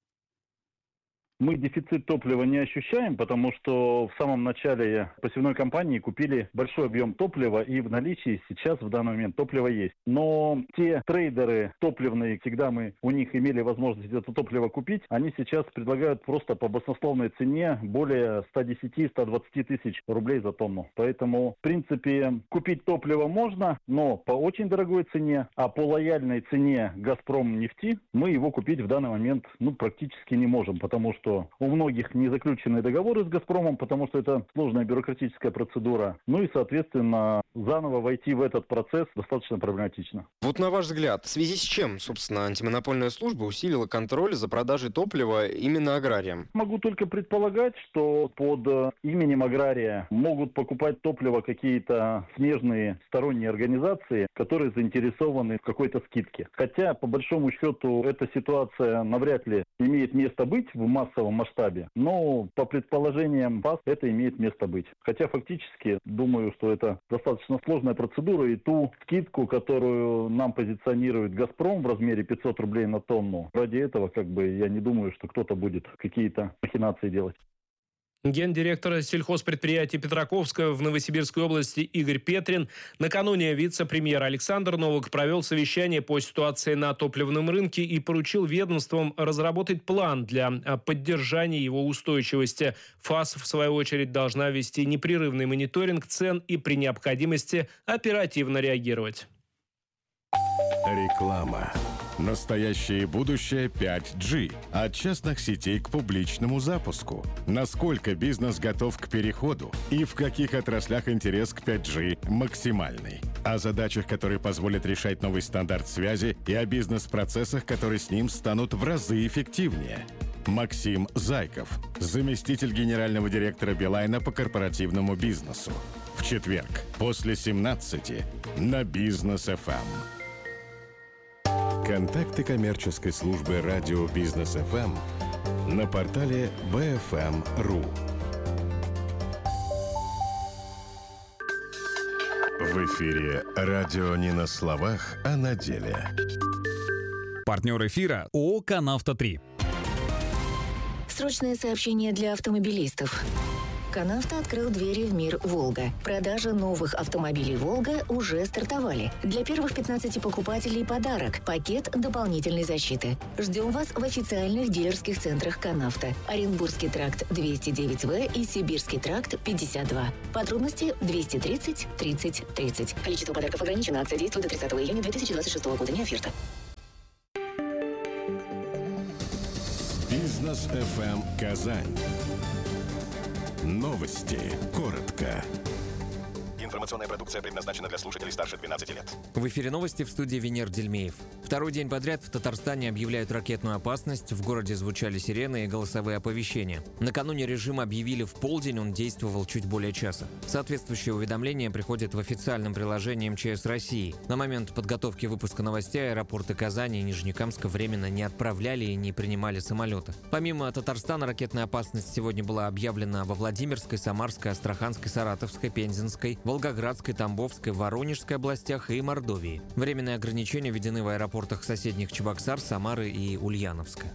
Мы дефицит топлива не ощущаем, потому что в самом начале посевной кампании купили большой объем топлива, и в наличии сейчас в данный момент топливо есть. Но те трейдеры топливные, всегда мы у них имели возможность это топливо купить, они сейчас предлагают просто по баснословной цене более ста десяти - ста двадцати тысяч рублей за тонну. Поэтому, в принципе, купить топливо можно, но по очень дорогой цене, а по лояльной цене «Газпром» нефти мы его купить в данный момент ну, практически не можем, потому что что у многих не заключены договоры с «Газпромом», потому что это сложная бюрократическая процедура. Ну и, соответственно, заново войти в этот процесс достаточно проблематично.
Вот на ваш взгляд, в связи с чем, собственно, антимонопольная служба усилила контроль за продажей топлива именно аграриям?
Могу только предполагать, что под именем агрария могут покупать топливо какие-то смежные сторонние организации, которые заинтересованы в какой-то скидке. Хотя, по большому счету, эта ситуация навряд ли имеет место быть в массовом масштабе, но по предположениям ФАС это имеет место быть. Хотя фактически думаю, что это достаточно сложная процедура, и ту скидку, которую нам позиционирует «Газпром» в размере пятьсот рублей на тонну, ради этого как бы я не думаю, что кто-то будет какие-то махинации делать.
Гендиректор сельхозпредприятия Петраковское в Новосибирской области Игорь Петрин. Накануне вице-премьер Александр Новак провел совещание по ситуации на топливном рынке и поручил ведомствам разработать план для поддержания его устойчивости. ФАС, в свою очередь, должна вести непрерывный мониторинг цен и при необходимости оперативно реагировать.
Реклама. Настоящее будущее пять джи. От частных сетей к публичному запуску. Насколько бизнес готов к переходу и в каких отраслях интерес к пять джи максимальный. О задачах, которые позволят решать новый стандарт связи, и о бизнес-процессах, которые с ним станут в разы эффективнее. Максим Зайков, заместитель генерального директора Билайна по корпоративному бизнесу. В четверг после семнадцати на Бизнес эф эм. Контакты коммерческой службы радио Бизнес эф эм на портале би эф эм точка ру. В эфире радио не на словах, а на деле.
Партнер эфира ООО «Канавто три».
Срочное сообщение для автомобилистов. «Канавто» открыл двери в мир «Волга». Продажа новых автомобилей «Волга» уже стартовали. Для первых пятнадцати покупателей подарок – пакет дополнительной защиты. Ждем вас в официальных дилерских центрах «Канавто». Оренбургский тракт двести девять вэ и Сибирский тракт пятьдесят два. Подробности двести тридцать тридцать тридцать. Количество подарков ограничено. Акция действует до тридцатого июня две тысячи двадцать шестого года. Не оферта.
Бизнес эф эм Казань. Новости. Коротко.
Информационная продукция предназначена для слушателей старше двенадцати лет.
В эфире новости, в студии Венер Дельмеев. Второй день подряд в Татарстане объявляют ракетную опасность. В городе звучали сирены и голосовые оповещения. Накануне режим объявили в полдень, он действовал чуть более часа. Соответствующее уведомление приходит в официальном приложении эм че эс России. На момент подготовки выпуска новостей аэропорты Казани и Нижнекамска временно не отправляли и не принимали самолеты. Помимо Татарстана, ракетная опасность сегодня была объявлена во Владимирской, Самарской, Астраханской, Саратовской, Пензенской, Волгоградской, Тамбовской, Воронежской областях и Мордовии. Временные ограничения введены в аэропортах соседних Чебоксар, Самары и Ульяновска.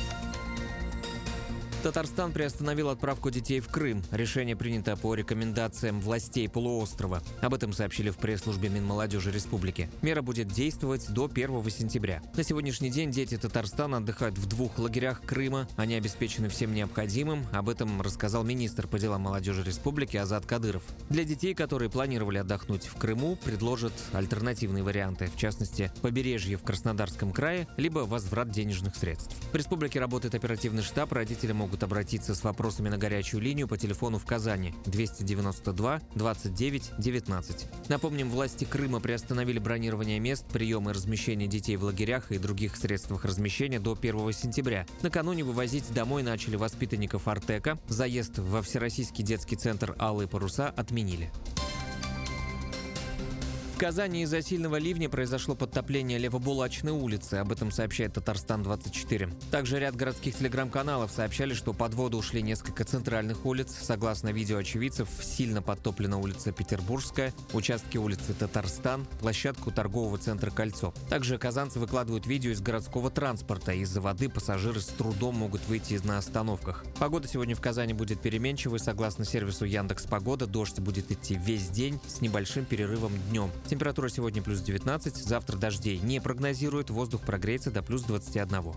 Татарстан приостановил отправку детей в Крым. Решение принято по рекомендациям властей полуострова. Об этом сообщили в пресс-службе Минмолодежи Республики. Мера будет действовать до первого сентября. На сегодняшний день дети Татарстана отдыхают в двух лагерях Крыма. Они обеспечены всем необходимым. Об этом рассказал министр по делам молодежи Республики Азат Кадыров. Для детей, которые планировали отдохнуть в Крыму, предложат альтернативные варианты. В частности, побережье в Краснодарском крае, либо возврат денежных средств. В республике работает оперативный штаб. Родители могут могут обратиться с вопросами на горячую линию по телефону в Казани двести девяносто два двадцать девять девятнадцать. Напомним, власти Крыма приостановили бронирование мест, приема и размещение детей в лагерях и других средствах размещения до первого сентября. Накануне вывозить домой начали воспитанников Артека. Заезд во Всероссийский детский центр «Алые паруса» отменили. В Казани из-за сильного ливня произошло подтопление Левобулачной улицы. Об этом сообщает Татарстан двадцать четыре. Также ряд городских телеграм-каналов сообщали, что под воду ушли несколько центральных улиц. Согласно видео очевидцев, сильно подтоплена улица Петербургская, участки улицы Татарстан, площадку торгового центра «Кольцо». Также казанцы выкладывают видео из городского транспорта. Из-за воды пассажиры с трудом могут выйти на остановках. Погода сегодня в Казани будет переменчивой. Согласно сервису Яндекс.Погода, дождь будет идти весь день с небольшим перерывом днем. Температура сегодня плюс девятнадцать, завтра дождей не прогнозируют, воздух прогреется до плюс двадцати одного.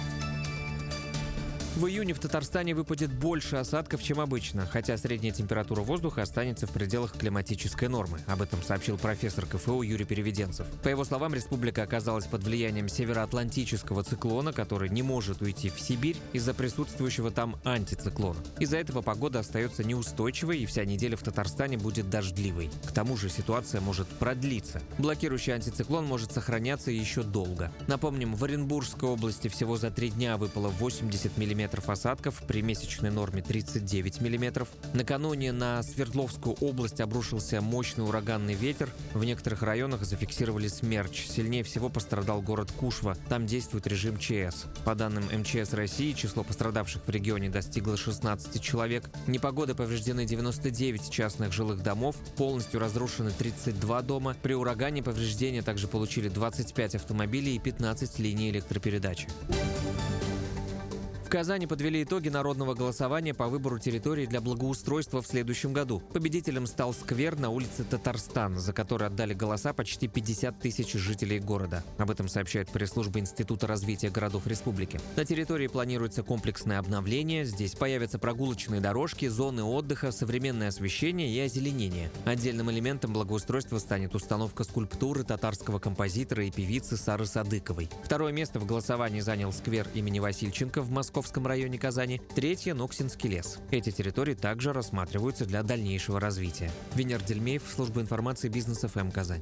В июне в Татарстане выпадет больше осадков, чем обычно, хотя средняя температура воздуха останется в пределах климатической нормы. Об этом сообщил профессор ка эф у Юрий Переведенцев. По его словам, республика оказалась под влиянием североатлантического циклона, который не может уйти в Сибирь из-за присутствующего там антициклона. Из-за этого погода остается неустойчивой, и вся неделя в Татарстане будет дождливой. К тому же ситуация может продлиться. Блокирующий антициклон может сохраняться еще долго. Напомним, в Оренбургской области всего за три дня выпало восемьдесят миллиметров осадков при месячной норме тридцать девять миллиметров. Накануне на Свердловскую область обрушился мощный ураганный ветер. В некоторых районах зафиксировали смерч. Сильнее всего пострадал город Кушва. Там действует режим че эс. По данным эм че эс России, число пострадавших в регионе достигло шестнадцати человек. Непогодой повреждены девяносто девять частных жилых домов. Полностью разрушены тридцать два дома. При урагане повреждения также получили двадцать пять автомобилей и пятнадцать линий электропередачи. В Казани подвели итоги народного голосования по выбору территории для благоустройства в следующем году. Победителем стал сквер на улице Татарстан, за который отдали голоса почти пятьдесят тысяч жителей города. Об этом сообщает пресс-служба Института развития городов республики. На территории планируется комплексное обновление. Здесь появятся прогулочные дорожки, зоны отдыха, современное освещение и озеленение. Отдельным элементом благоустройства станет установка скульптуры татарского композитора и певицы Сары Садыковой. Второе место в голосовании занял сквер имени Васильченко в Московском районе Казани, третье – Ноксинский лес. Эти территории также рассматриваются для дальнейшего развития. Венер Дельмеев, служба информации Бизнес эф эм Казань.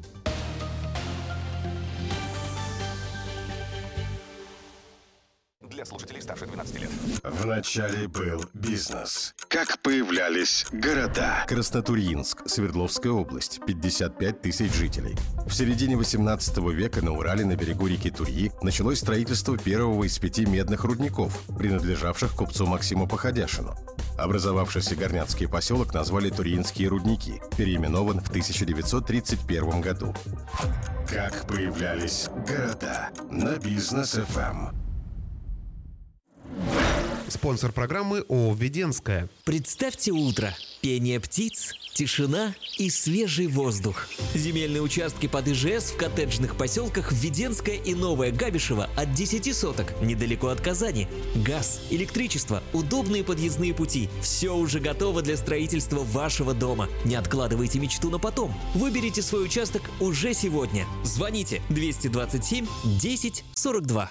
Для слушателей старше двенадцати лет.
Вначале был бизнес. Как появлялись города. Красотурьинск, Свердловская область, пятьдесят пять тысяч жителей. В середине восемнадцатого века на Урале на берегу реки Турьи началось строительство первого из пяти медных рудников, принадлежавших купцу Максиму Походяшину. Образовавшийся горняцкий поселок назвали Турьинские рудники, переименован в тысяча девятьсот тридцать первом году. Как появлялись города на Бизнес эф эм.
Спонсор программы ООО «Введенская».
Представьте утро. Пение птиц, тишина и свежий воздух. Земельные участки под ИЖС в коттеджных поселках Введенская и Новая Габишева от десяти соток, недалеко от Казани. Газ, электричество, удобные подъездные пути. Все уже готово для строительства вашего дома. Не откладывайте мечту на потом. Выберите свой участок уже сегодня. Звоните двести двадцать семь десять сорок два.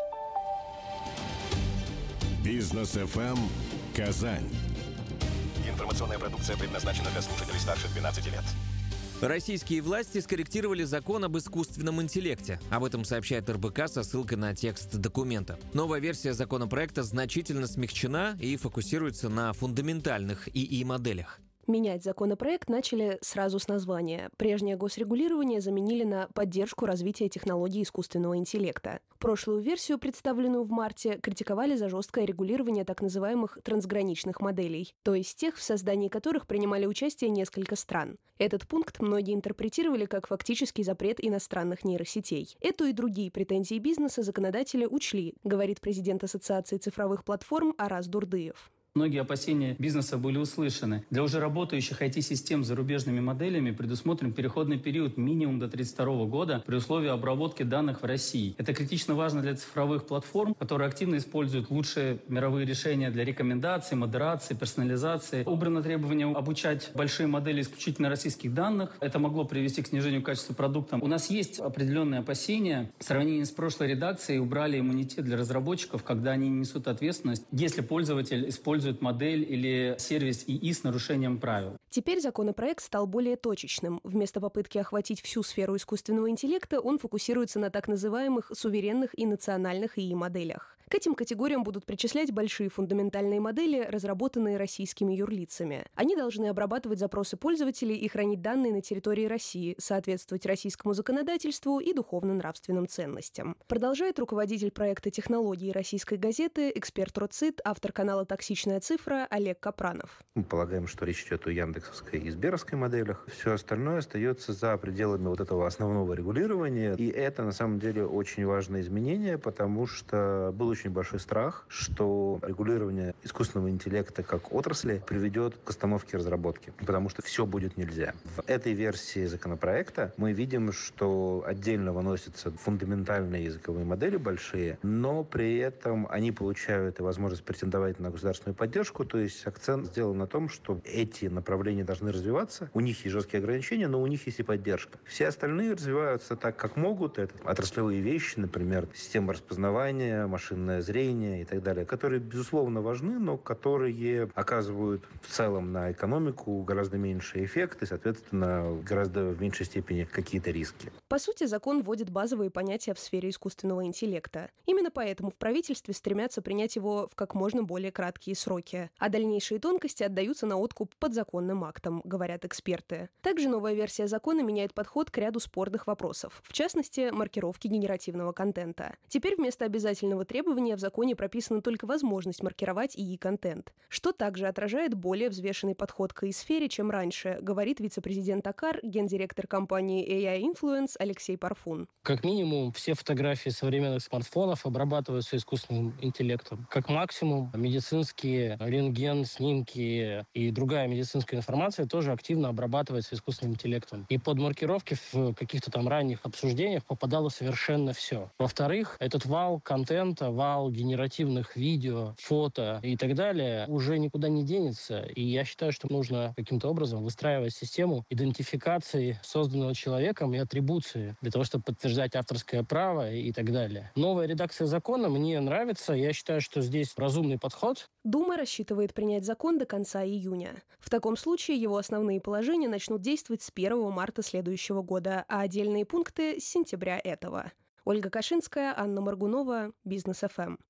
Бизнес эф эм Казань.
Информационная продукция предназначена для слушателей старше двенадцати лет.
Российские власти скорректировали закон об искусственном интеллекте. Об этом сообщает эр бэ ка со ссылкой на текст документа. Новая версия законопроекта значительно смягчена и фокусируется на фундаментальных и и-моделях.
Менять законопроект начали сразу с названия. Прежнее госрегулирование заменили на поддержку развития технологий искусственного интеллекта. Прошлую версию, представленную в марте, критиковали за жесткое регулирование так называемых трансграничных моделей, то есть тех, в создании которых принимали участие несколько стран. Этот пункт многие интерпретировали как фактический запрет иностранных нейросетей. Эту и другие претензии бизнеса законодатели учли, говорит президент Ассоциации цифровых платформ Араз Дурдыев.
Многие опасения бизнеса были услышаны. Для уже работающих ай ти-систем с зарубежными моделями предусмотрен переходный период минимум до тридцать второго года при условии обработки данных в России. Это критично важно для цифровых платформ, которые активно используют лучшие мировые решения для рекомендаций, модерации, персонализации. Убрано требование обучать большие модели исключительно российских данных. Это могло привести к снижению качества продукта. У нас есть определенные опасения. В сравнении с прошлой редакцией убрали иммунитет для разработчиков, когда они несут ответственность, если пользователь использует модель или сервис ИИ с нарушением правил.
Теперь законопроект стал более точечным. Вместо попытки охватить всю сферу искусственного интеллекта, он фокусируется на так называемых суверенных и национальных ИИ-моделях. К этим категориям будут причислять большие фундаментальные модели, разработанные российскими юрлицами. Они должны обрабатывать запросы пользователей и хранить данные на территории России, соответствовать российскому законодательству и духовно-нравственным ценностям. Продолжает руководитель проекта технологий российской газеты, эксперт РОЦИТ, автор канала «Токсичная цифра» Олег Капранов.
Мы полагаем, что речь идет о яндексовской и сберовской моделях. Все остальное остается за пределами вот этого основного регулирования. И это, на самом деле, очень важное изменение, потому что был очень большой страх, что регулирование искусственного интеллекта как отрасли приведет к остановке разработки, потому что все будет нельзя. В этой версии законопроекта мы видим, что отдельно выносятся фундаментальные языковые модели большие, но при этом они получают и возможность претендовать на государственную поддержку, то есть акцент сделан на том, что эти направления должны развиваться, у них есть жесткие ограничения, но у них есть и поддержка. Все остальные развиваются так, как могут. Это отраслевые вещи, например, система распознавания, машинное зрение и так далее, которые, безусловно, важны, но которые оказывают в целом на экономику гораздо меньший эффект и, соответственно, гораздо в меньшей степени какие-то риски.
По сути, закон вводит базовые понятия в сфере искусственного интеллекта. Именно поэтому в правительстве стремятся принять его в как можно более краткие сроки. А дальнейшие тонкости отдаются на откуп подзаконным актам, говорят эксперты. Также новая версия закона меняет подход к ряду спорных вопросов, в частности, маркировки генеративного контента. Теперь вместо обязательного требования регулирования в законе прописана только возможность маркировать ИИ-контент, что также отражает более взвешенный подход к ИИ-сфере, чем раньше, говорит вице-президент АКАР, гендиректор компании эй ай Influence Алексей Парфун.
Как минимум, все фотографии современных смартфонов обрабатываются искусственным интеллектом. Как максимум, медицинские рентген, снимки и другая медицинская информация тоже активно обрабатывается искусственным интеллектом. И под маркировки в каких-то там ранних обсуждениях попадало совершенно все. Во-вторых, этот вал контента, вал генеративных видео, фото и так далее уже никуда не денется. И я считаю, что нужно каким-то образом выстраивать систему идентификации созданного человеком и атрибуции для того, чтобы подтверждать авторское право и так далее. Новая редакция закона мне нравится. Я считаю, что здесь разумный подход.
Дума рассчитывает принять закон до конца июня. В таком случае его основные положения начнут действовать с первого марта следующего года, а отдельные пункты — с сентября этого. Ольга Кашинская, Анна Моргунова, Бизнес эф эм.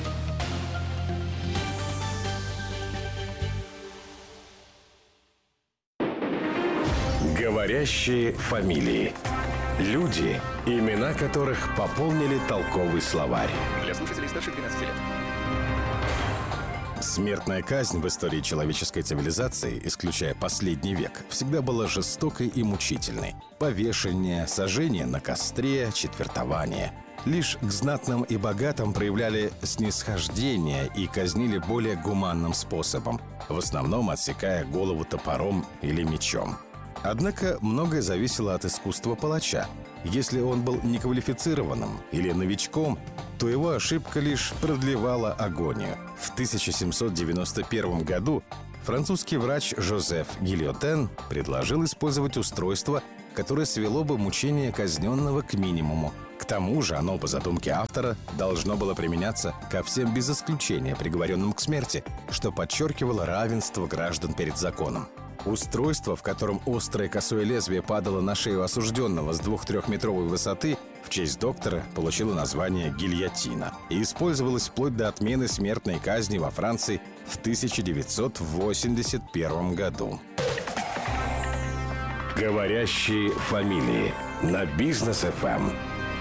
Говорящие фамилии. Люди, имена которых пополнили толковый словарь.
Для слушателей старше двенадцати лет.
Смертная казнь в истории человеческой цивилизации, исключая последний век, всегда была жестокой и мучительной. Повешение, сожжение на костре, четвертование. Лишь к знатным и богатым проявляли снисхождение и казнили более гуманным способом, в основном отсекая голову топором или мечом. Однако многое зависело от искусства палача. Если он был неквалифицированным или новичком, то его ошибка лишь продлевала агонию. В тысяча семьсот девяносто первом году французский врач Жозеф Гильотен предложил использовать устройство, которое свело бы мучение казненного к минимуму. К тому же оно, по задумке автора, должно было применяться ко всем без исключения приговоренным к смерти, что подчеркивало равенство граждан перед законом. Устройство, в котором острое косое лезвие падало на шею осужденного с двух-трехметровой высоты, в честь доктора получило название гильотина и использовалось вплоть до отмены смертной казни во Франции в тысяча девятьсот восемьдесят первом году. Говорящие фамилии на Бизнес эф эм.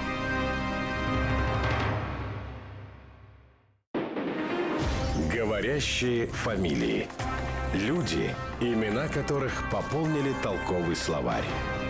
Говорящие фамилии. Люди, имена которых пополнили толковый словарь.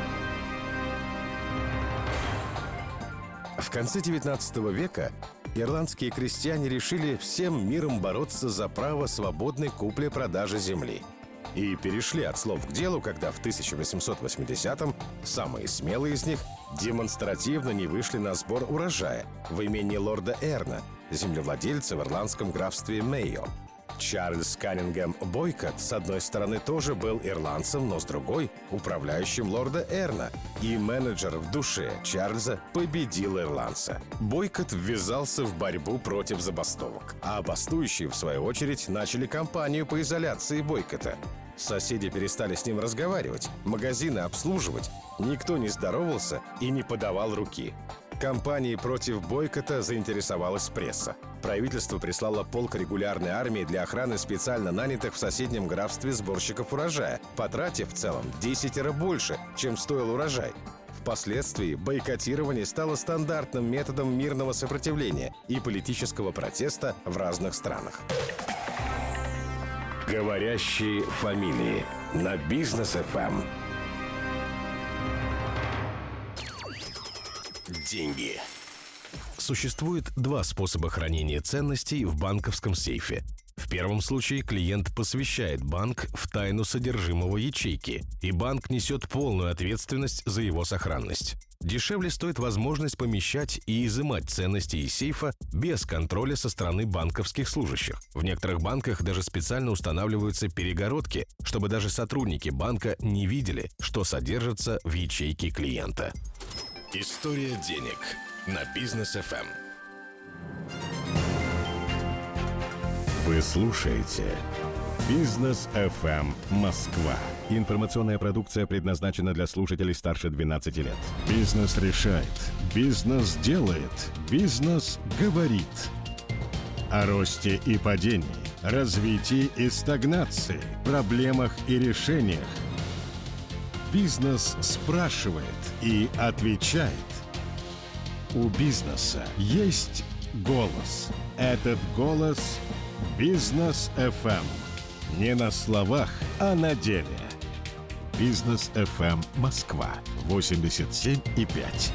В конце девятнадцатого века ирландские крестьяне решили всем миром бороться за право свободной купли-продажи земли. И перешли от слов к делу, когда в тысяча восемьсот восьмидесятом самые смелые из них демонстративно не вышли на сбор урожая в имении лорда Эрна, землевладельца в ирландском графстве Мейо. Чарльз Каннингем Бойкот, с одной стороны, тоже был ирландцем, но с другой — управляющим лорда Эрна. И менеджер в душе Чарльза победил ирландца. Бойкот ввязался в борьбу против забастовок, а бастующие, в свою очередь, начали кампанию по изоляции Бойкота. Соседи перестали с ним разговаривать, магазины обслуживать, никто не здоровался и не подавал руки. Кампанией против бойкота заинтересовалась пресса. Правительство прислало полк регулярной армии для охраны специально нанятых в соседнем графстве сборщиков урожая, потратив в целом в десятеро больше, чем стоил урожай. Впоследствии бойкотирование стало стандартным методом мирного сопротивления и политического протеста в разных странах. Говорящие фамилии на Бизнес эф эм. Деньги. Существует два способа хранения ценностей в банковском сейфе. В первом случае клиент посвящает банк в тайну содержимого ячейки, и банк несет полную ответственность за его сохранность. Дешевле стоит возможность помещать и изымать ценности из сейфа без контроля со стороны банковских служащих. В некоторых банках даже специально устанавливаются перегородки, чтобы даже сотрудники банка не видели, что содержится в ячейке клиента. История денег на Бизнес эф эм. Вы слушаете Бизнес эф эм Москва. Информационная продукция предназначена для слушателей старше двенадцати лет. Бизнес решает. Бизнес делает. Бизнес говорит. О росте и падении, развитии и стагнации, проблемах и решениях. Бизнес спрашивает и отвечает. У бизнеса есть голос. Этот голос – Бизнес эф эм. Не на словах, а на деле. Бизнес эф эм Москва восемьдесят семь и пять.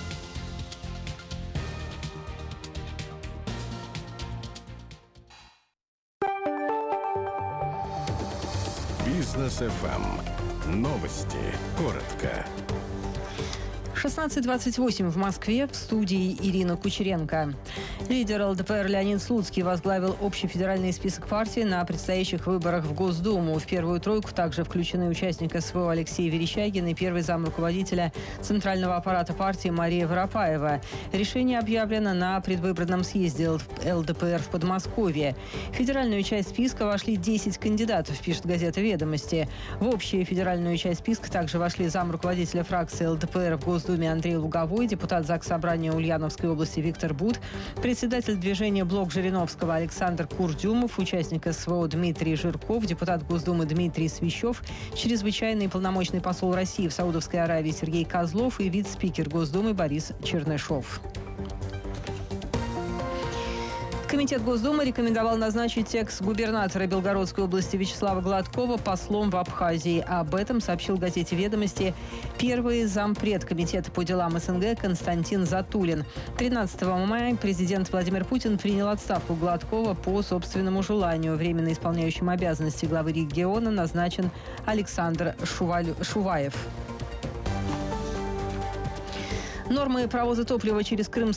Бизнес эф эм. Новости. Коротко.
шестнадцать двадцать восемь в Москве, в студии Ирина Кучеренко. Лидер эл дэ пэ эр Леонид Слуцкий возглавил общий федеральный список партий на предстоящих выборах в Госдуму. В первую тройку также включены участник эс вэ о Алексей Верещагин и первый зам руководителя Центрального аппарата партии Мария Воропаева. Решение объявлено на предвыборном съезде эл дэ пэ эр в Подмосковье. В федеральную часть списка вошли десять кандидатов, пишет газета «Ведомости». В общую федеральную часть списка также вошли зам руководителя фракции эл дэ пэ эр в Госдуме Андрей Луговой, депутат Заксобрания Ульяновской области Виктор Бут, председатель движения «Блок Жириновского» Александр Курдюмов, участник эс вэ о Дмитрий Жирков, депутат Госдумы Дмитрий Свищев, чрезвычайный и полномочный посол России в Саудовской Аравии Сергей Козлов и вице-спикер Госдумы Борис Чернышов. Комитет Госдумы рекомендовал назначить экс-губернатора Белгородской области Вячеслава Гладкова послом в Абхазии. Об этом сообщил газете «Ведомости» первый зампред Комитета по делам эс эн гэ Константин Затулин. тринадцатого мая президент Владимир Путин принял отставку Гладкова по собственному желанию. Временно исполняющим обязанности главы региона назначен Александр Шуваль... Шуваев. Нормы провоза топлива через Крым